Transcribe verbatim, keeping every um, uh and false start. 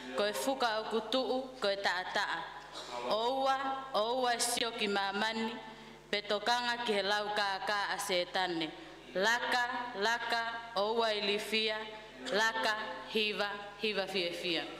koe fuka o kutuu, koe taataa. Oua, oua sio ki mamani, petokanga ki he lau ka a setane. Laka, laka, oua ilifia, laka, hiva, hiva fia fia.